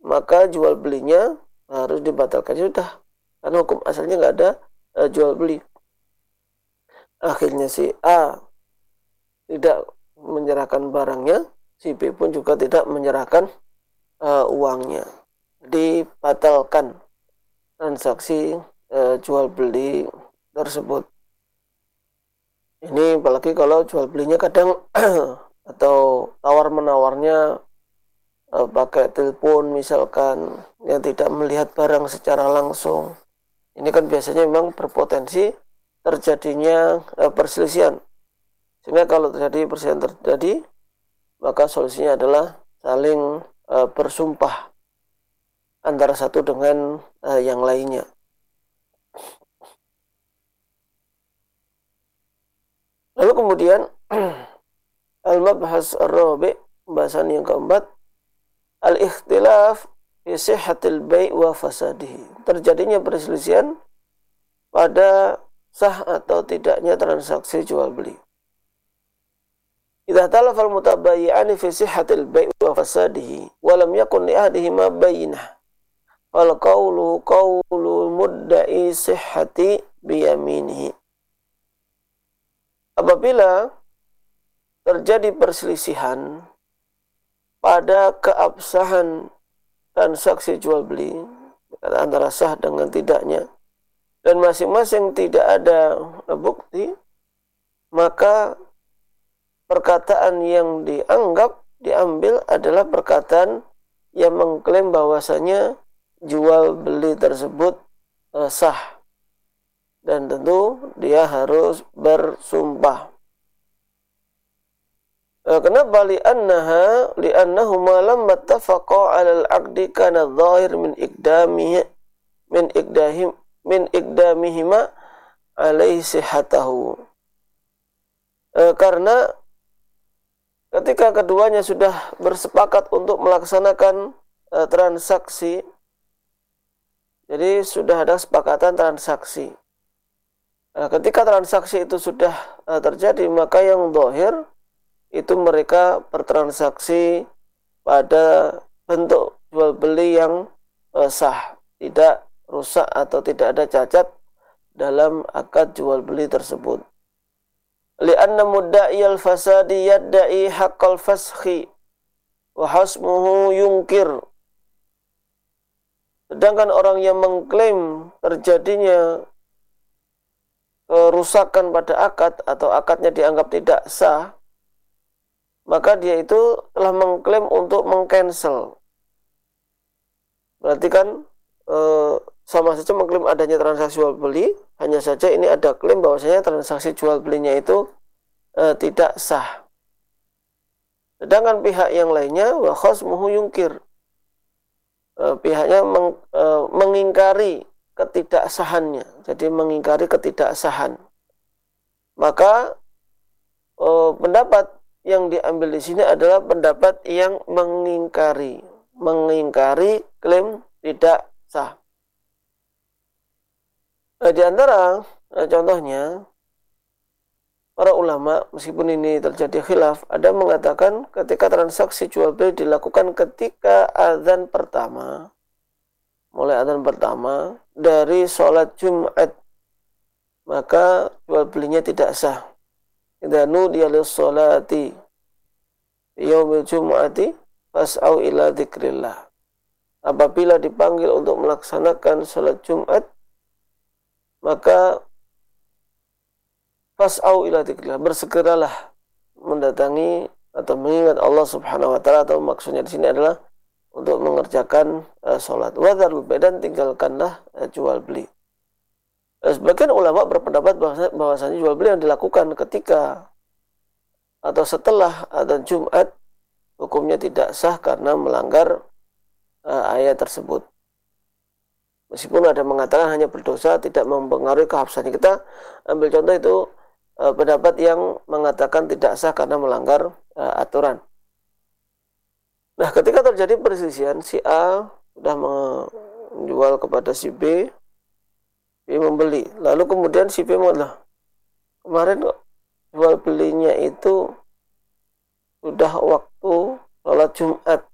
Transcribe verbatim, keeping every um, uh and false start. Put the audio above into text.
maka jual belinya harus dibatalkan. Sudah, karena hukum asalnya nggak ada uh, jual beli. Akhirnya si A tidak menyerahkan barangnya, si B pun juga tidak menyerahkan uh, uangnya. Dibatalkan transaksi uh, jual beli tersebut. Ini apalagi kalau jual belinya kadang atau tawar menawarnya uh, pakai telepon misalkan, yang tidak melihat barang secara langsung. Ini kan biasanya memang berpotensi terjadinya uh, perselisihan. Sehingga kalau terjadi perselisihan terjadi, maka solusinya adalah saling uh, bersumpah antara satu dengan uh, yang lainnya. Lalu kemudian al-mabhas ar-rabi', pembahasan yang keempat, al-ikhtilaf fi sihhatil bai' wa fasadihi. Terjadinya perselisihan pada sah atau tidaknya transaksi jual beli. Idza talafa al-mutabayyi'ani fi sihhatil bai' wa fasadihi wa lam yakun li ahadihima bayyinah, fal qawlu qawlu mudda'i sihhati bi yaminihi. Apabila terjadi perselisihan pada keabsahan transaksi jual beli antara sah dengan tidaknya, dan masing-masing tidak ada bukti, maka perkataan yang dianggap diambil adalah perkataan yang mengklaim bahwasanya jual beli tersebut uh, sah, dan tentu dia harus bersumpah. Uh, kenapa? Li'annaha li'annahuma lamma ittafaqa 'ala al-'aqdi kana adh-dhahir min iqdamihi min iqdahim min iqdamihima 'alaihi sihhatahu. Uh, karena ketika keduanya sudah bersepakat untuk melaksanakan uh, transaksi, jadi sudah ada kesepakatan transaksi. Nah, ketika transaksi itu sudah uh, terjadi, maka yang zahir itu mereka bertransaksi pada bentuk jual beli yang uh, sah, tidak rusak atau tidak ada cacat dalam akad jual beli tersebut. Li'anna mudda'iyal fasadi yadda'i haqqal faskhi wa hasmuhu yunkir. Sedangkan orang yang mengklaim terjadinya kerusakan pada akad atau akadnya dianggap tidak sah, maka dia itu telah mengklaim untuk mengcancel. Berarti kan e, sama saja mengklaim adanya transaksi jual beli, hanya saja ini ada klaim bahwasanya transaksi jual belinya itu e, tidak sah. Sedangkan pihak yang lainnya wa khasmuhu yungkir, e, pihaknya meng, e, mengingkari ketidaksahannya, jadi mengingkari ketidaksahan. Maka e, pendapat yang diambil di sini adalah pendapat yang mengingkari, mengingkari klaim tidak sah. Nah, di antara nah, contohnya para ulama, meskipun ini terjadi khilaf, ada mengatakan ketika transaksi jual beli dilakukan ketika azan pertama, mulai azan pertama dari sholat Jumat, maka jual belinya tidak sah. Idza nudiya lis-sholati yaumil jumu'ati fas'au ila dzikrillah. Apabila dipanggil untuk melaksanakan sholat Jumat, maka fas'au ila dzikrillah, bersegeralah mendatangi atau mengingat Allah Subhanahu wa taala, atau maksudnya di sini adalah untuk mengerjakan uh, sholat. Wadharul bai', dan tinggalkanlah uh, jual beli. Uh, sebagian ulama berpendapat bahwasanya jual beli yang dilakukan ketika atau setelah adzan Jumat hukumnya tidak sah karena melanggar uh, ayat tersebut. Meskipun ada mengatakan hanya berdosa, tidak mempengaruhi kehabsahannya. Kita ambil contoh itu uh, pendapat yang mengatakan tidak sah karena melanggar uh, aturan. Nah, ketika terjadi perselisihan, si A sudah menjual kepada si B, B membeli. Lalu kemudian si B mengatakan, kemarin kok jual belinya itu sudah waktu sholat Jumat.